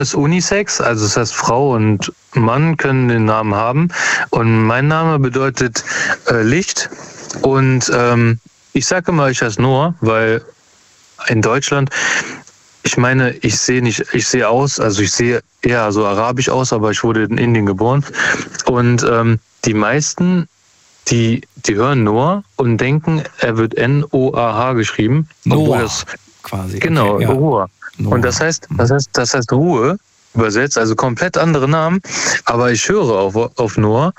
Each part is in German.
ist Unisex, also das heißt Frau und Mann können den Namen haben. Und mein Name bedeutet Licht. Und ich sage immer, ich heiße Noah, weil in Deutschland, ich meine, ich sehe eher so arabisch aus, aber ich wurde in Indien geboren. Und die meisten, die hören Noah und denken, er wird N-O-A-H geschrieben. Noah, quasi. Genau, okay, ja. Noah. Und das heißt Ruhe übersetzt, also komplett andere Namen. Aber ich höre auf Noah.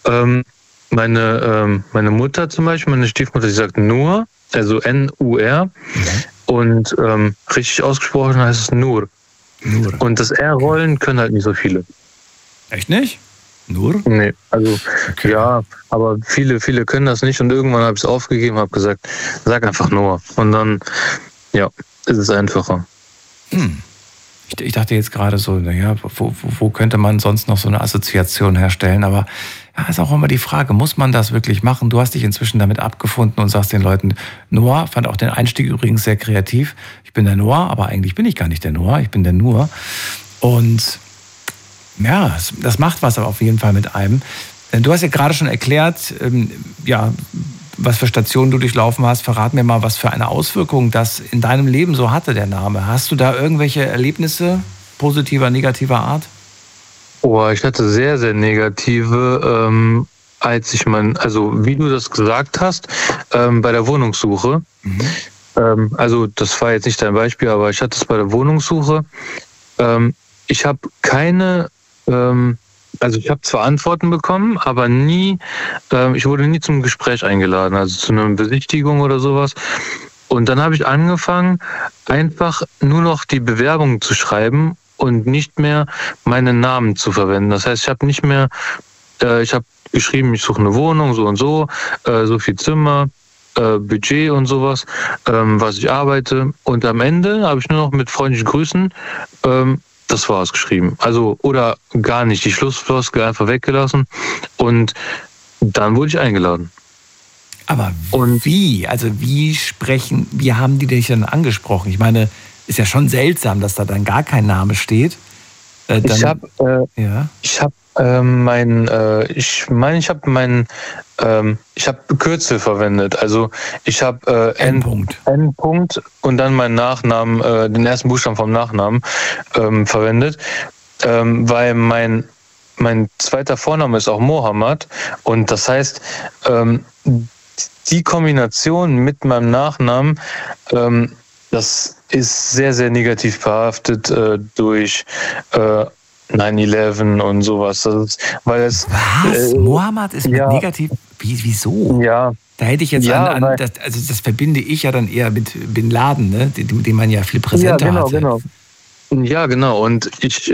Meine Mutter zum Beispiel, meine Stiefmutter, die sagt Nur, also N-U-R. Mhm. Und richtig ausgesprochen heißt es Nur. Nur. Und das R-Rollen können halt nicht so viele. Echt nicht? Nur? Nee, also ja, aber viele können das nicht. Und irgendwann habe ich es aufgegeben, habe gesagt, sag einfach Noah. Und dann, ja, ist es einfacher. Ich dachte jetzt gerade so, naja, wo könnte man sonst noch so eine Assoziation herstellen? Aber ja, ist auch immer die Frage, muss man das wirklich machen? Du hast dich inzwischen damit abgefunden und sagst den Leuten, Noah, fand auch den Einstieg übrigens sehr kreativ. Ich bin der Noah, aber eigentlich bin ich gar nicht der Noah, ich bin der Nur. Und ja, das macht was auf jeden Fall mit einem. Du hast ja gerade schon erklärt, ja, was für Stationen du durchlaufen hast. Verrat mir mal, was für eine Auswirkung das in deinem Leben so hatte, der Name. Hast du da irgendwelche Erlebnisse positiver, negativer Art? Oh, ich hatte sehr, sehr negative, als ich also wie du das gesagt hast, bei der Wohnungssuche. Mhm. Also das war jetzt nicht dein Beispiel, aber ich hatte es bei der Wohnungssuche. Ich habe also ich habe zwar Antworten bekommen, aber ich wurde nie zum Gespräch eingeladen, also zu einer Besichtigung oder sowas. Und dann habe ich angefangen, einfach nur noch die Bewerbung zu schreiben und nicht mehr meinen Namen zu verwenden. Das heißt, ich habe nicht mehr, ich habe geschrieben, ich suche eine Wohnung, so und so viel Zimmer, Budget und sowas, was ich arbeite. Und am Ende habe ich nur noch mit freundlichen Grüßen das war's geschrieben. Also, oder gar nicht, die Schlussfloskel einfach weggelassen. Und dann wurde ich eingeladen. Aber wie? Also wie haben die dich denn angesprochen? Ich meine, ist ja schon seltsam, dass da dann gar kein Name steht. Ich habe Kürzel verwendet. Also ich habe N. Und dann meinen Nachnamen, den ersten Buchstaben vom Nachnamen verwendet, weil mein zweiter Vorname ist auch Mohammed und das heißt, die Kombination mit meinem Nachnamen, das ist sehr, sehr negativ behaftet durch 9/11 und sowas. Was? Mohammed ist mit negativ? Wieso? Ja. Da hätte ich jetzt das verbinde ich ja dann eher mit Bin Laden, ne? Den man ja viel präsenter hatte. Genau. Ja, genau. Und ich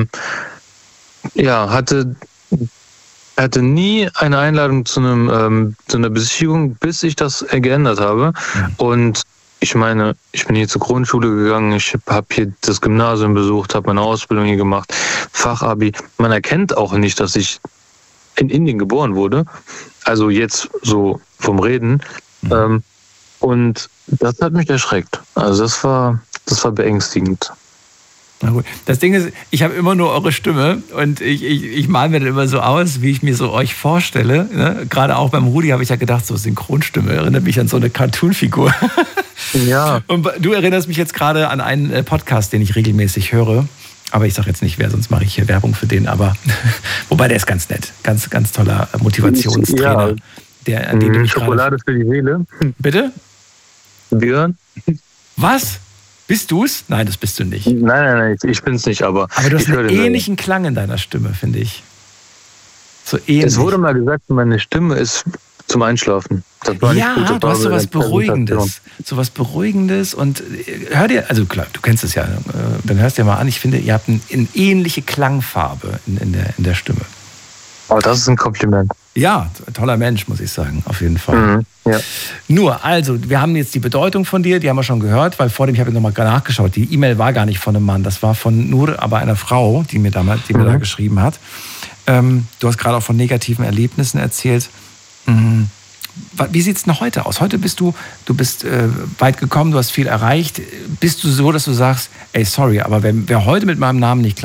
hatte nie eine Einladung zu einer Besichtigung, bis ich das geändert habe. Ja. Und ich meine, ich bin hier zur Grundschule gegangen, ich habe hier das Gymnasium besucht, habe meine Ausbildung hier gemacht, Fachabi. Man erkennt auch nicht, dass ich in Indien geboren wurde. Also jetzt so vom Reden. Und das hat mich erschreckt. Also das war beängstigend. Na gut. Das Ding ist, ich habe immer nur eure Stimme und ich male mir dann immer so aus, wie ich mir so euch vorstelle. Ne? Gerade auch beim Rudi habe ich ja gedacht, so Synchronstimme erinnert mich an so eine Cartoon-Figur. Ja. Und du erinnerst mich jetzt gerade an einen Podcast, den ich regelmäßig höre. Aber ich sage jetzt nicht wer, sonst mache ich hier Werbung für den. Aber wobei der ist ganz nett. Ganz, ganz toller Motivationstrainer. Ja. An dem ich Schokolade für die Seele. Bitte? Björn? Was? Bist du's? Nein, das bist du nicht. Nein, ich bin's nicht, aber du hast einen ähnlichen Klang in deiner Stimme, finde ich. So ähnlich. Es wurde mal gesagt, meine Stimme ist zum Einschlafen. Das war nicht gut, du hast sowas Beruhigendes. Sowas Beruhigendes und hör dir, also klar, du kennst es ja, dann hörst dir mal an, ich finde, ihr habt eine ähnliche Klangfarbe in der Stimme. Oh, das ist ein Kompliment. Ja, toller Mensch, muss ich sagen, auf jeden Fall. Ja. Nur, also, wir haben jetzt die Bedeutung von dir, die haben wir schon gehört, weil ich habe nochmal nachgeschaut, die E-Mail war gar nicht von einem Mann, das war von Nur, aber einer Frau, die mir da geschrieben hat. Du hast gerade auch von negativen Erlebnissen erzählt. wie sieht es denn heute aus? Heute bist du bist weit gekommen, du hast viel erreicht. Bist du so, dass du sagst, ey, sorry, aber wer heute mit meinem Namen nicht